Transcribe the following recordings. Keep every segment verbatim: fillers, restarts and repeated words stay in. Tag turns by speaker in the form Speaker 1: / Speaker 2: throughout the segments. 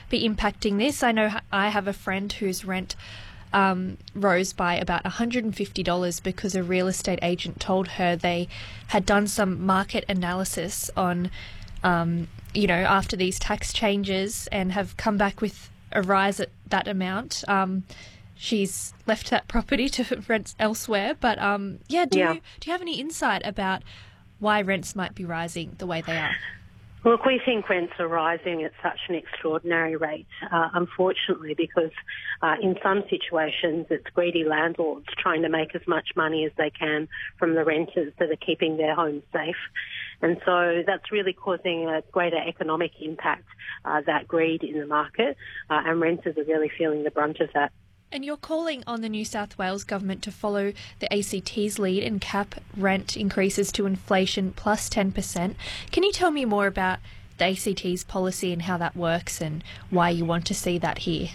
Speaker 1: be impacting this? I know I have a friend whose rent um, rose by about one hundred fifty dollars because a real estate agent told her they had done some market analysis on, um, you know, after these tax changes and have come back with a rise at that amount. Um, she's left that property to rent elsewhere. But um, yeah, do
Speaker 2: yeah.
Speaker 1: you do you have any insight about why rents might be rising the way they are?
Speaker 2: Look, we think rents are rising at such an extraordinary rate, uh, unfortunately, because uh, in some situations it's greedy landlords trying to make as much money as they can from the renters that are keeping their homes safe. And so that's really causing a greater economic impact, uh, that greed in the market, uh, and renters are really feeling the brunt of that.
Speaker 1: And you're calling on the New South Wales government to follow the A C T's lead and cap rent increases to inflation plus ten percent. Can you tell me more about the A C T's policy and how that works and why you want to see that here?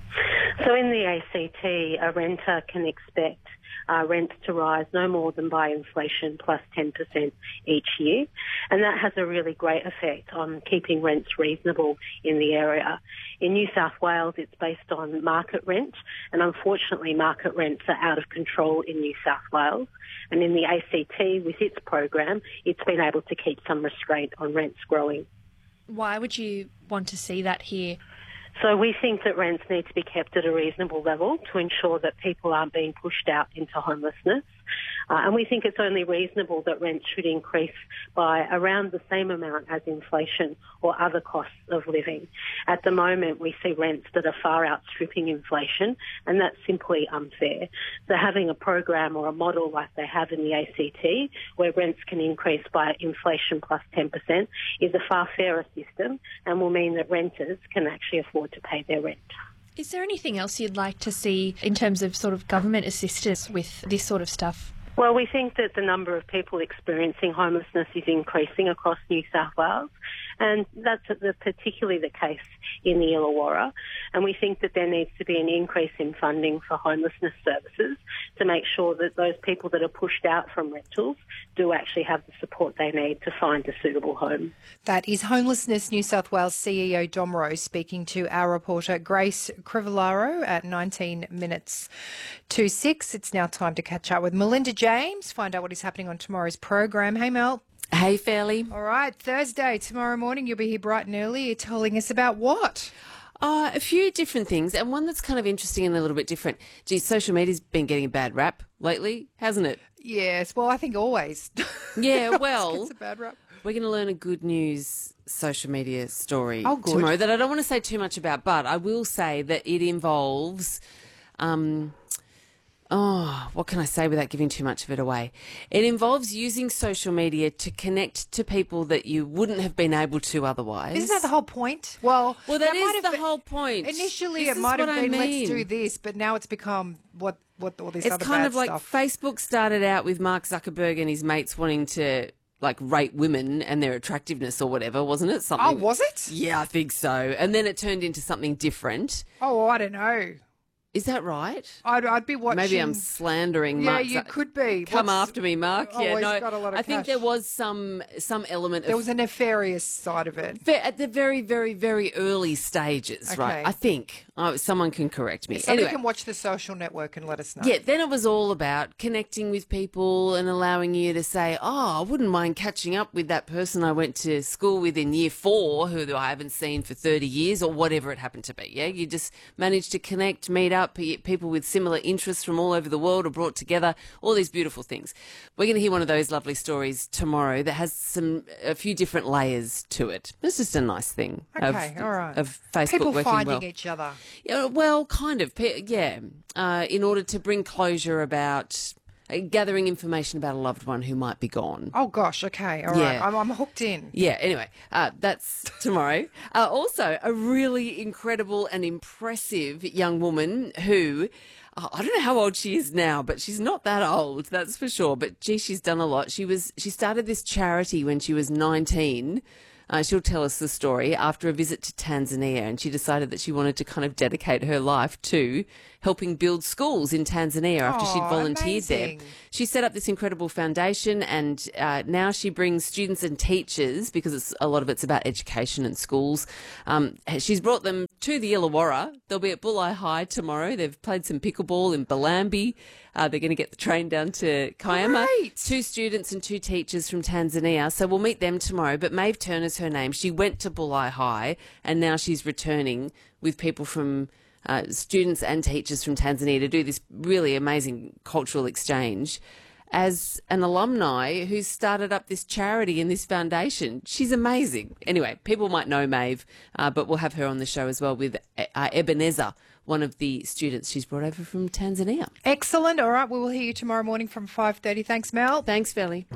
Speaker 2: So in the A C T, a renter can expect uh, rents to rise no more than by inflation plus ten percent each year. And that has a really great effect on keeping rents reasonable in the area. In New South Wales, it's based on market rent, and unfortunately market rents are out of control in New South Wales. And in the A C T, with its program, it's been able to keep some restraint on rents growing.
Speaker 1: Why would you want to see that here?
Speaker 2: So we think that rents need to be kept at a reasonable level to ensure that people aren't being pushed out into homelessness. Uh, and we think it's only reasonable that rents should increase by around the same amount as inflation or other costs of living. At the moment, we see rents that are far outstripping inflation, and that's simply unfair. So having a program or a model like they have in the A C T, where rents can increase by inflation plus ten percent, is a far fairer system and will mean that renters can actually afford to pay their rent.
Speaker 1: Is there anything else you'd like to see in terms of sort of government assistance with this sort of stuff?
Speaker 2: Well, we think that the number of people experiencing homelessness is increasing across New South Wales, and that's particularly the case in the Illawarra. And we think that there needs to be an increase in funding for homelessness services to make sure that those people that are pushed out from rentals do actually have the support they need to find a suitable home.
Speaker 3: That is Homelessness New South Wales C E O Dom Rose speaking to our reporter Grace Crivellaro at nineteen minutes to six. It's now time to catch up with Melinda James, find out what is happening on tomorrow's program. Hey, Mel.
Speaker 4: Hey, Fairly.
Speaker 3: All right, Thursday, tomorrow morning, you'll be here bright and early. You're telling us about what?
Speaker 4: Uh, a few different things, and one that's kind of interesting and a little bit different. Gee, social media's been getting a bad rap lately, hasn't it?
Speaker 3: Yes, well, I think always.
Speaker 4: Yeah, well,
Speaker 3: it's a bad rap.
Speaker 4: We're going to learn a good news social media story
Speaker 3: oh, good.
Speaker 4: tomorrow that I don't want to say too much about, but I will say that it involves... Um, Oh, what can I say without giving too much of it away? It involves using social media to connect to people that you wouldn't have been able to otherwise.
Speaker 3: Isn't that the whole point? Well,
Speaker 4: well, that, that is the
Speaker 3: been,
Speaker 4: whole point.
Speaker 3: Initially,
Speaker 4: this
Speaker 3: it might have been,
Speaker 4: I mean.
Speaker 3: let's do this, but now it's become what, what all this
Speaker 4: it's
Speaker 3: other
Speaker 4: kind
Speaker 3: bad
Speaker 4: of like
Speaker 3: stuff.
Speaker 4: Facebook started out with Mark Zuckerberg and his mates wanting to like rate women and their attractiveness or whatever, wasn't it? Something.
Speaker 3: Oh, was it?
Speaker 4: Yeah, I think so. And then it turned into something different.
Speaker 3: Oh, I don't know.
Speaker 4: Is that right?
Speaker 3: I'd, I'd be watching.
Speaker 4: Maybe I'm slandering
Speaker 3: yeah,
Speaker 4: Mark.
Speaker 3: Yeah, you could be.
Speaker 4: Come
Speaker 3: What's...
Speaker 4: after me, Mark.
Speaker 3: Oh,
Speaker 4: yeah,
Speaker 3: he's
Speaker 4: no.
Speaker 3: got a lot of
Speaker 4: I think
Speaker 3: cash.
Speaker 4: there was some some element.
Speaker 3: There
Speaker 4: of,
Speaker 3: was a nefarious side of it.
Speaker 4: At the very, very, very early stages,
Speaker 3: okay.
Speaker 4: right? I think. Oh, someone can correct me.
Speaker 3: Somebody
Speaker 4: anyway,
Speaker 3: can watch the social network and let us know.
Speaker 4: Yeah, then it was all about connecting with people and allowing you to say, oh, I wouldn't mind catching up with that person I went to school with in year four who I haven't seen for thirty years or whatever it happened to be. Yeah, you just managed to connect, meet up, people with similar interests from all over the world are brought together, all these beautiful things. We're going to hear one of those lovely stories tomorrow that has some a few different layers to it. It's just a nice thing.
Speaker 3: Okay,
Speaker 4: of,
Speaker 3: all right.
Speaker 4: Of Facebook
Speaker 3: people
Speaker 4: working
Speaker 3: finding
Speaker 4: well.
Speaker 3: each other.
Speaker 4: Yeah, well, kind of, yeah. Uh, in order to bring closure about uh, gathering information about a loved one who might be gone.
Speaker 3: Oh, gosh, okay, all right.
Speaker 4: Yeah.
Speaker 3: I'm, I'm hooked in.
Speaker 4: Yeah, anyway, uh, that's tomorrow. uh, also, a really incredible and impressive young woman who... Oh, I don't know how old she is now, but she's not that old, that's for sure. But, gee, she's done a lot. She was she started this charity when she was nineteen, Uh, she'll tell us the story after a visit to Tanzania, and she decided that she wanted to kind of dedicate her life to helping build schools in Tanzania after
Speaker 3: Oh,
Speaker 4: she'd volunteered
Speaker 3: amazing.
Speaker 4: there. She set up this incredible foundation, and uh, now she brings students and teachers, because it's, a lot of it's about education and schools. Um, she's brought them to the Illawarra. They'll be at Bulli High tomorrow. They've played some pickleball in Balambi. Uh, they're going to get the train down to Kiama.
Speaker 3: Great.
Speaker 4: Two students and two teachers from Tanzania. So we'll meet them tomorrow. But Maeve Turner's her name. She went to Bulli High, and now she's returning with people from uh, students and teachers from Tanzania to do this really amazing cultural exchange. As an alumni who's started up this charity and this foundation. She's amazing. Anyway, people might know Maeve, uh, but we'll have her on the show as well with uh, Ebenezer, one of the students she's brought over from Tanzania.
Speaker 3: Excellent. All right, we will hear you tomorrow morning from five thirty. Thanks, Mel.
Speaker 4: Thanks, Felly.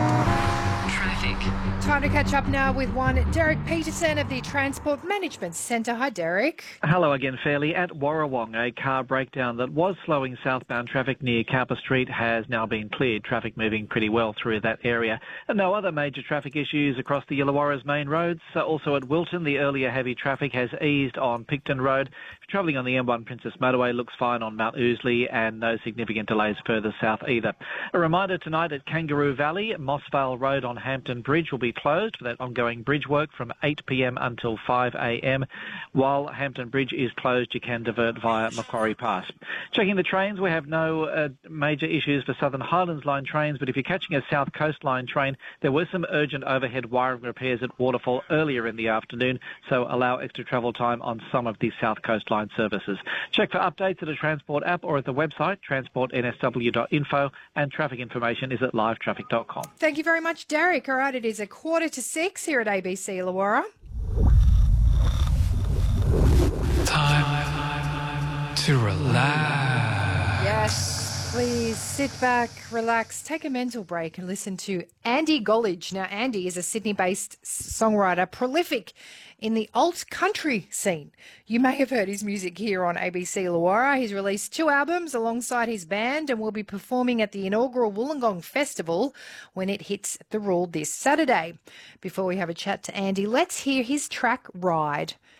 Speaker 5: Traffic.
Speaker 3: Time to catch up now with one Derek Peterson of the Transport Management Centre. Hi, Derek.
Speaker 6: Hello again, Fairly. At Warrawong, a car breakdown that was slowing southbound traffic near Cowper Street has now been cleared. Traffic moving pretty well through that area. And no other major traffic issues across the Illawarra's main roads. So also at Wilton, the earlier heavy traffic has eased on Picton Road. If you're travelling on the M one Princess Motorway, looks fine on Mount Ousley, and no significant delays further south either. A reminder tonight at Kangaroo Valley, Mossvale Road on Hampton Bridge will be closed for that ongoing bridge work from eight p m until five a m While Hampton Bridge is closed, you can divert via Macquarie Pass. Checking the trains, we have no uh, major issues for Southern Highlands Line trains, but if you're catching a South Coast Line train, there were some urgent overhead wiring repairs at Waterfall earlier in the afternoon, so allow extra travel time on some of the South Coast Line services. Check for updates at a Transport app or at the website transport n s w dot info, and traffic information is at live traffic dot com.
Speaker 3: Thank you very much, Derek. All right, it is a quarter to six here at A B C Illawarra.
Speaker 5: Time to relax.
Speaker 3: Yes, please sit back, relax, take a mental break and listen to Andy Gollidge. Now, Andy is a Sydney-based songwriter, prolific in the alt country scene. You may have heard his music here on A B C Illawarra. He's released two albums alongside his band and will be performing at the inaugural Wollongong Festival when it hits the Rule this Saturday. Before we have a chat to Andy, let's hear his track Ride.